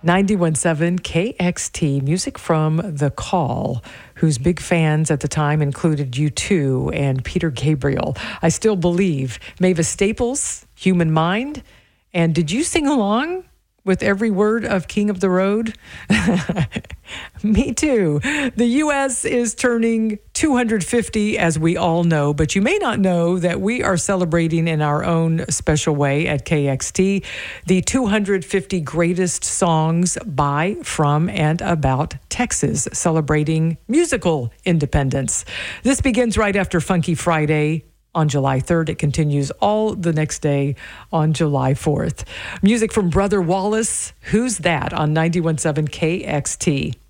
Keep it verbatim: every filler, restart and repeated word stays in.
ninety-one point seven K X T, music from The Call, whose big fans at the time included U two and Peter Gabriel. I Still Believe, Mavis Staples, Human Mind. And did you sing along with every word of King of the Road? Me too. The U S is turning two hundred fifty, as we all know, but you may not know that we are celebrating in our own special way at K X T the two hundred fifty greatest songs by, from, and about Texas, celebrating musical independence. This begins right after Funky Friday on July third. It continues all the next day on July fourth. Music from Brother Wallace, Who's That? On ninety-one point seven K X T.